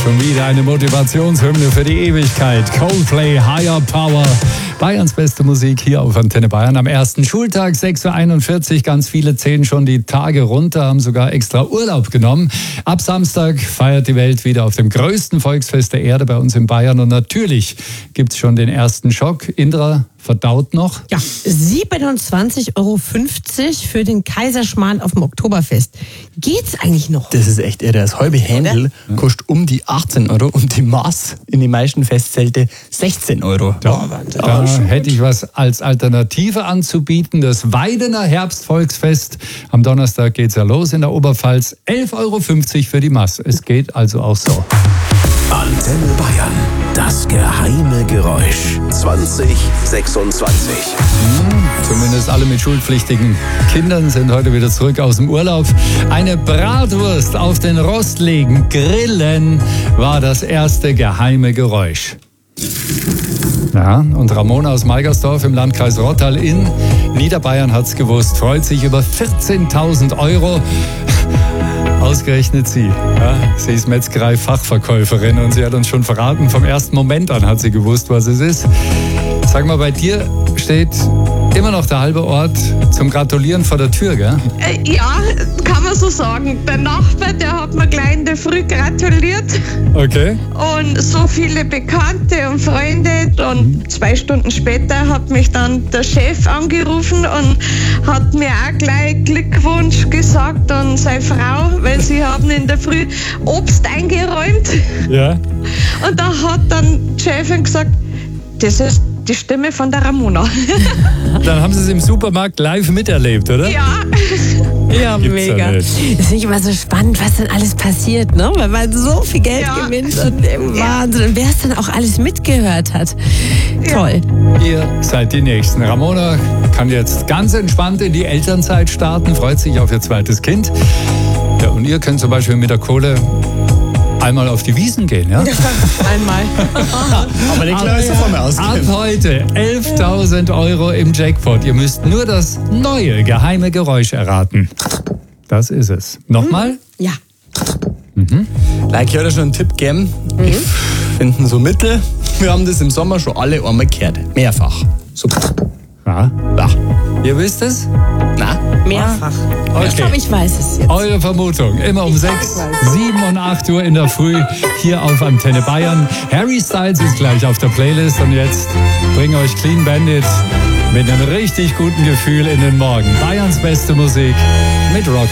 Schon wieder eine Motivationshymne für die Ewigkeit. Coldplay, Higher Power. Bayerns beste Musik hier auf Antenne Bayern am ersten Schultag, 6.41 Uhr. Ganz viele zählen schon die Tage runter, haben sogar extra Urlaub genommen. Ab Samstag feiert die Welt wieder auf dem größten Volksfest der Erde bei uns in Bayern. Und natürlich gibt es schon den ersten Schock. Indra verdaut noch. Ja, 27,50 € für den Kaiserschmarrn auf dem Oktoberfest. Geht's eigentlich noch? Das ist echt irre. Das halbe Händel kostet um die 18 € und die Maß in den meisten Festzelte 16 €. Da hätte ich was als Alternative anzubieten. Das Weidener Herbstvolksfest. Am Donnerstag geht's ja los in der Oberpfalz. 11,50 € für die Maß. Es geht also auch so. Antenne Bayern. Das geheime Geräusch. 2026. Zumindest alle mit schulpflichtigen Kindern sind heute wieder zurück aus dem Urlaub. Eine Bratwurst auf den Rost legen, grillen, war das erste geheime Geräusch. Ja, und Ramona aus Meigersdorf im Landkreis Rottal in Niederbayern hat's gewusst, freut sich über 14.000 €. Ausgerechnet sie. Ja, sie ist Metzgerei-Fachverkäuferin und sie hat uns schon verraten, vom ersten Moment an hat sie gewusst, was es ist. Sag mal, bei dir steht immer noch der halbe Ort zum Gratulieren vor der Tür, gell? Ja, kann man so sagen. Der Nachbar, der hat mir gleich in der Früh gratuliert. Okay. Und so viele Bekannte und Freunde. Und 2 Stunden später hat mich dann der Chef angerufen und hat mir auch gleich Glückwunsch gesagt und seine Frau, weil sie haben in der Früh Obst eingeräumt. Ja. Und da hat dann die Chefin gesagt, das ist die Stimme von der Ramona. Dann haben sie es im Supermarkt live miterlebt, oder? Ja. Ja, Gibt's mega. ja Das finde ich immer so spannend, was dann alles passiert, ne? Wenn man so viel Geld gewinnt und im Wahnsinn. Und wer es dann auch alles mitgehört hat. Toll. Ihr seid die Nächsten. Ramona kann jetzt ganz entspannt in die Elternzeit starten, freut sich auf ihr zweites Kind. Ja, und ihr könnt zum Beispiel mit der Kohle einmal auf die Wiesn gehen, ja? Einmal. Aber die Klaus ist von mir Ab ausgehen. heute 11.000 € im Jackpot. Ihr müsst nur das neue geheime Geräusch erraten. Das ist es. Nochmal? Ja. Like, ich hatte schon einen Tipp gegeben. Ich finde so mittel. Wir haben das im Sommer schon alle einmal gehört. Mehrfach. Super. Ja. Ja. Ihr wisst es? Na? Mehrfach. Okay. Ich glaube, ich weiß es jetzt. Eure Vermutung. Immer um 6, 7 und 8 Uhr in der Früh hier auf Antenne Bayern. Harry Styles ist gleich auf der Playlist und jetzt bringen euch Clean Bandit mit einem richtig guten Gefühl in den Morgen. Bayerns beste Musik mit Rock.